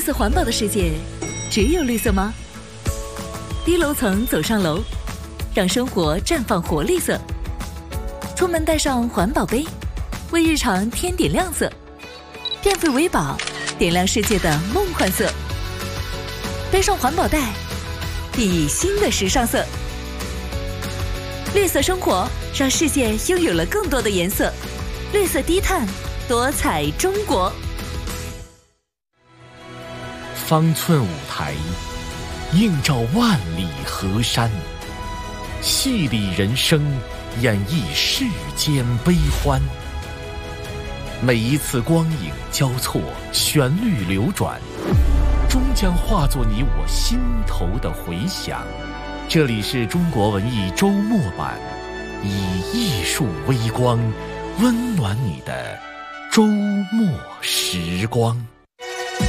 色环保的世界，只有绿色吗？低楼层走上楼，让生活绽放活力色。出门带上环保杯，为日常添点亮色。变废为宝，点亮世界的梦幻色。背上环保袋，熠熠新的时尚色。绿色生活，让世界拥有了更多的颜色。绿色低碳，多彩中国。 方寸舞台，映照万里河山，戏里人生，演绎世间悲欢。每一次光影交错，旋律流转，终将化作你我心头的回响。这里是中国文艺周末版，以艺术微光温暖你的周末时光。